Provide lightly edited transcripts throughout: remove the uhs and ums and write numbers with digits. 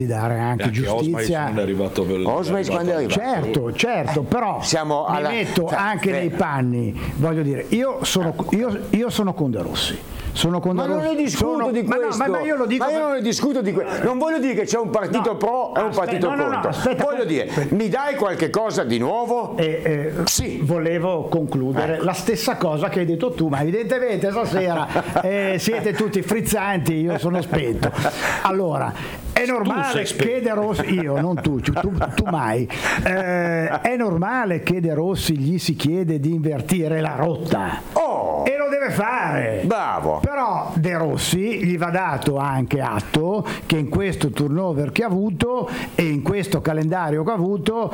dare anche giustizia. Osmai è arrivato quando è arrivato. Certo, però mi metto anche nei panni, voglio dire, io sono con De Rossi. Ma non ne discuto di questo. Ma io non ne discuto di questo. Non voglio dire che c'è un partito pro e un partito contro. Voglio dire, mi dai qualche cosa di nuovo? Sì. Volevo concludere la stessa cosa che hai detto tu, ma evidentemente stasera siete tutti frizzanti, io sono spento. Allora, è normale che De Rossi, io non tu mai, è normale che De Rossi gli si chiede di invertire la rotta. E lo deve fare. Bravo. Però De Rossi gli va dato anche atto che in questo turnover che ha avuto e in questo calendario che ha avuto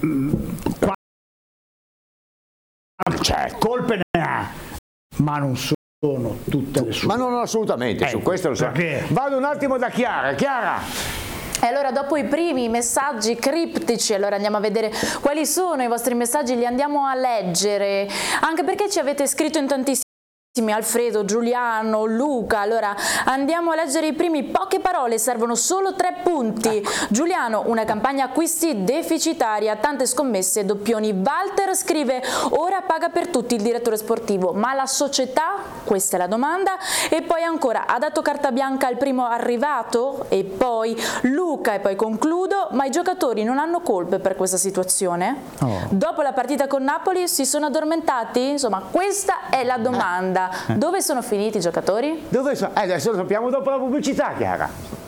colpe ne ha, ma non sono tutte le sue. Ma non assolutamente, su questo lo so. Vado un attimo da Chiara. E allora dopo i primi messaggi criptici, allora andiamo a vedere quali sono i vostri messaggi, li andiamo a leggere, anche perché ci avete scritto in tantissimi. Alfredo, Giuliano, Luca, allora andiamo a leggere i primi. Poche parole, servono solo 3 punti. Giuliano, una campagna acquisti deficitaria, tante scommesse, doppioni. Walter scrive, ora paga per tutti il direttore sportivo, ma la società? Questa è la domanda. E poi ancora, ha dato carta bianca al primo arrivato? E poi Luca, e poi concludo, ma i giocatori non hanno colpe per questa situazione? Dopo la partita con Napoli si sono addormentati? Insomma, questa è la domanda. Dove sono finiti i giocatori? Adesso lo sappiamo dopo la pubblicità, Chiara.